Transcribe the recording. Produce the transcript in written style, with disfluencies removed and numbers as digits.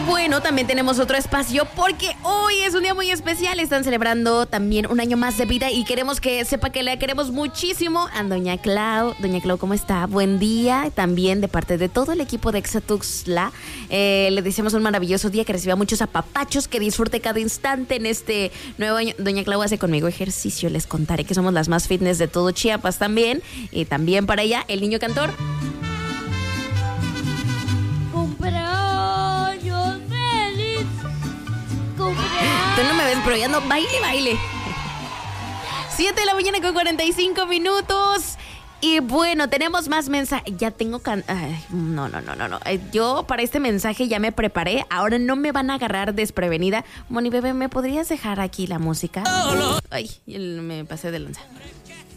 bueno, también tenemos otro espacio porque hoy es un día muy especial. Están celebrando también un año más de vida y queremos que sepa que la queremos muchísimo a Doña Clau. Doña Clau, ¿cómo está? Buen día. También de parte de todo el equipo de Exa Tuxtla, le deseamos un maravilloso día, que reciba muchos apapachos, que disfrute cada instante en este nuevo año. Doña Clau hace conmigo ejercicio, les contaré que somos las más fitness de todo Chiapas también. Y también para ella, el niño cantor. Cumpleaños feliz. Cumpleaños. Tú no me ves, pero ya no, baile. 7 de la mañana con 45 minutos. Y bueno, tenemos más mensajes. Ya tengo... No. Yo para este mensaje ya me preparé. Ahora no me van a agarrar desprevenida. Moni, bebé, ¿me podrías dejar aquí la música? Ay, me pasé de lanza.